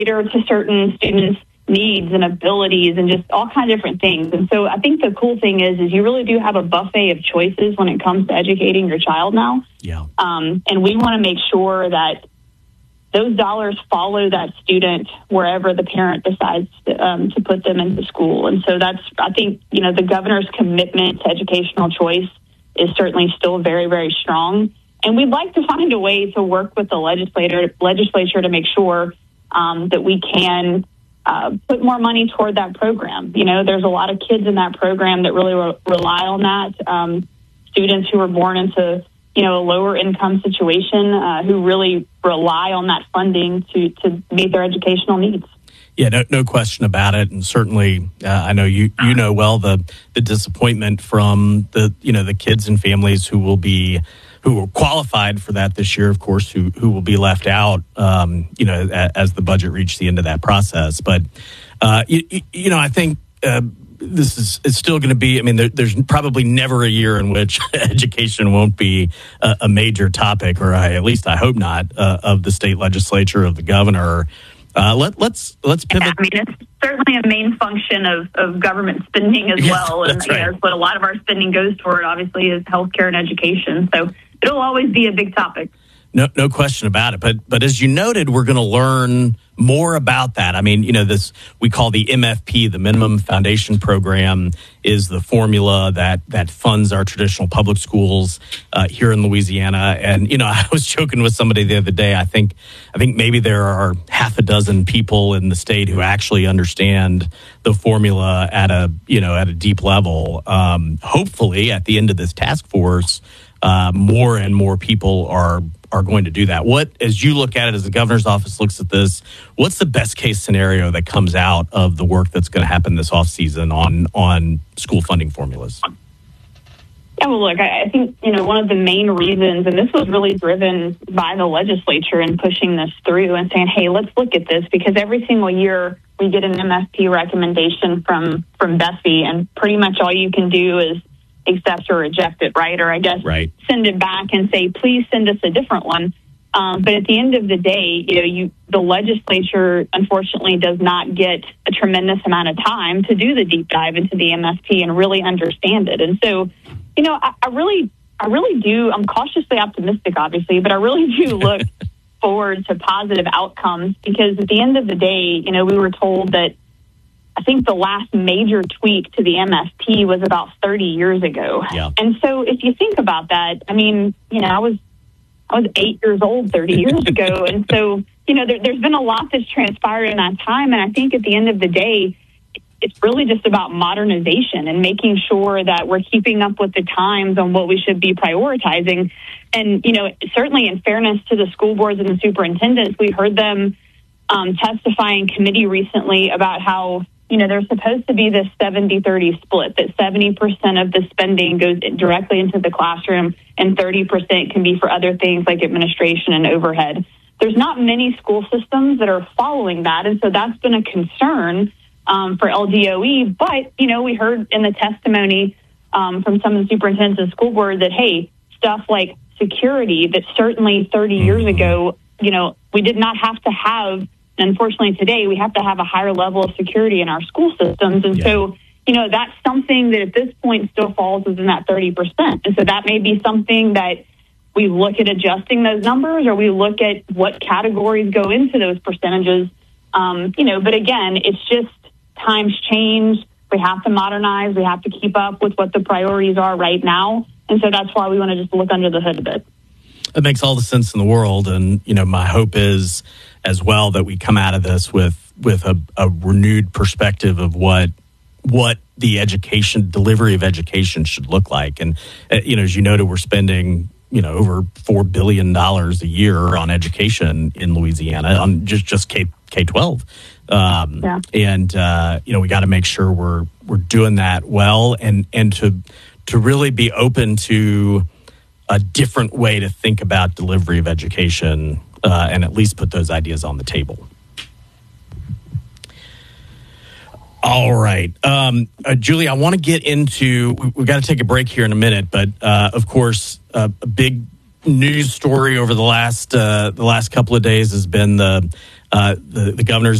cater to certain students' needs and abilities and just all kinds of different things. And so I think the cool thing is you really do have a buffet of choices when it comes to educating your child now. Yeah. And we want to make sure that those dollars follow that student wherever the parent decides to put them into school. And so that's, I think, the governor's commitment to educational choice is certainly still very, very strong. And we'd like to find a way to work with the legislature to make sure that we can put more money toward that program. There's a lot of kids in that program that really rely on that. Students who are born into, a lower income situation who really rely on that funding to meet their educational needs. Yeah, no question about it. And certainly, I know you know well the disappointment from the kids and families who are qualified for that this year, of course, who will be left out, as the budget reached the end of that process. But, I think it's still going to be, there's probably never a year in which education won't be a major topic, or at least I hope not, of the state legislature, of the governor. Let's pivot. It's certainly a main function of government spending as well. And right. What a lot of our spending goes toward, obviously, is healthcare and education. So it'll always be a big topic. No question about it. But as you noted, we're going to learn more about that. This we call the MFP, the Minimum Foundation Program, is the formula that funds our traditional public schools here in Louisiana. And I was joking with somebody the other day. I think maybe there are half a dozen people in the state who actually understand the formula at a deep level. Hopefully, at the end of this task force, more and more people are going to do that. What, as you look at it, as the governor's office looks at this, what's the best case scenario that comes out of the work that's going to happen this offseason on school funding formulas? Yeah, well, look, I think, one of the main reasons, and this was really driven by the legislature in pushing this through and saying, hey, let's look at this, because every single year we get an MFP recommendation from BESI, and pretty much all you can do is accept or reject it, right? Or I guess send it back and say, please send us a different one. But at the end of the day, the legislature, unfortunately, does not get a tremendous amount of time to do the deep dive into the MFP and really understand it. And so, I really do. I'm cautiously optimistic, obviously, but I really do look forward to positive outcomes, because at the end of the day, we were told that I think the last major tweak to the MFP was about 30 years ago. Yeah. And so if you think about that, I was 8 years old 30 years ago. And so, there's been a lot that's transpired in that time. And I think at the end of the day, it's really just about modernization and making sure that we're keeping up with the times on what we should be prioritizing. And, certainly in fairness to the school boards and the superintendents, we heard them testify in committee recently about how, there's supposed to be this 70-30 split, that 70% of the spending goes directly into the classroom and 30% can be for other things like administration and overhead. There's not many school systems that are following that, and so that's been a concern for LDOE. But, we heard in the testimony from some of the superintendents of the school board that, hey, stuff like security that certainly 30 years ago, we did not have to have. Unfortunately, today we have to have a higher level of security in our school systems. And so, that's something that at this point still falls within that 30%. And so that may be something that we look at adjusting those numbers, or we look at what categories go into those percentages. But again, it's just times change. We have to modernize. We have to keep up with what the priorities are right now. And so that's why we want to just look under the hood a bit. It makes all the sense in the world. And, my hope is as well that we come out of this with a renewed perspective of what the delivery of education should look like. And, as you noted, we're spending, over $4 billion a year on education in Louisiana, on just K-12. And, we got to make sure we're doing that well, and to really be open to a different way to think about delivery of education, and at least put those ideas on the table. All right. Julie, I want to get into, we've got to take a break here in a minute, but of course, a big news story over the last couple of days has been the governor's